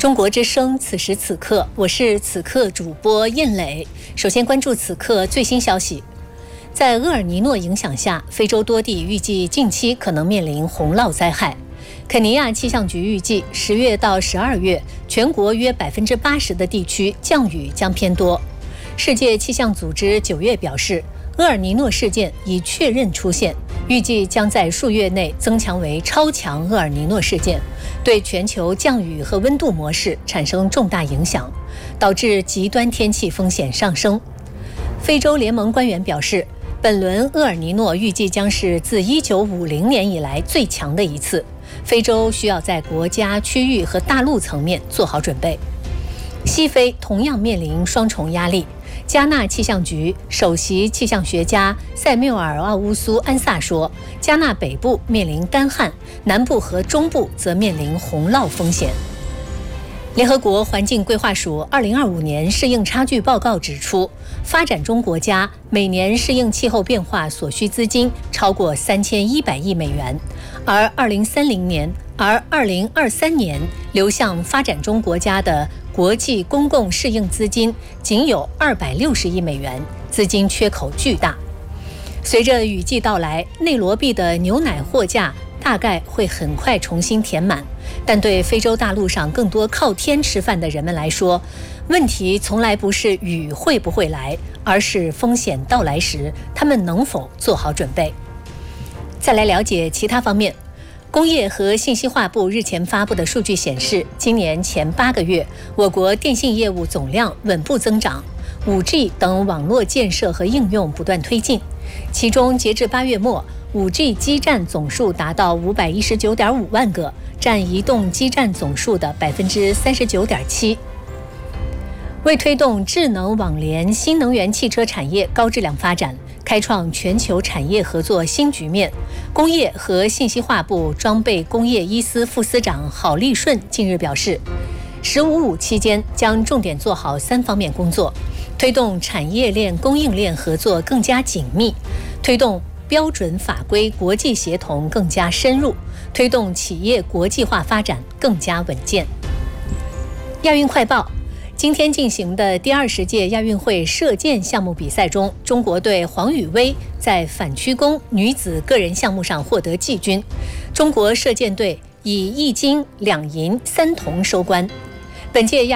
中国之声，此时此刻，我是此刻主播燕磊。首先关注此刻最新消息，在厄尔尼诺影响下，非洲多地预计近期可能面临洪涝灾害。肯尼亚气象局预计，10月到12月，全国约80%的地区降雨将偏多。世界气象组织9月表示，厄尔尼诺事件已确认出现，预计将在数月内增强为超强厄尔尼诺事件，对全球降雨和温度模式产生重大影响，导致极端天气风险上升。非洲联盟官员表示，本轮厄尔尼诺预计将是自1950年以来最强的一次，非洲需要在国家、区域和大陆层面做好准备。西非同样面临双重压力。加纳气象局首席气象学家塞缪尔·奥乌苏·安萨说，加纳北部面临干旱，南部和中部则面临洪涝风险。联合国环境规划署2025年适应差距报告指出，发展中国家每年适应气候变化所需资金超过3100亿美元，而2023年流向发展中国家的国际公共适应资金仅有260亿美元，资金缺口巨大。随着雨季到来，内罗毕的牛奶货架大概会很快重新填满，但对非洲大陆上更多靠天吃饭的人们来说，问题从来不是雨会不会来，而是风险到来时，他们能否做好准备。再来了解其他方面。工业和信息化部日前发布的数据显示，今年前8个月，我国电信业务总量稳步增长， 5G 等网络建设和应用不断推进。其中，截至8月末，5G 基站总数达到519.5万个，占移动基站总数的39.7%。为推动智能网联新能源汽车产业高质量发展，开创全球产业合作新局面，工业和信息化部装备工业一司副司长郝立顺近日表示，15.5期间将重点做好3方面工作，推动产业链供应链合作更加紧密，推动标准法规国际协同更加深入，推动企业国际化发展更加稳健。亚运快报。今天进行的第20届亚运会射箭项目比赛中，中国队黄宇薇在反曲弓女子个人项目上获得季军，中国射箭队以1金2银3铜收官。本届亚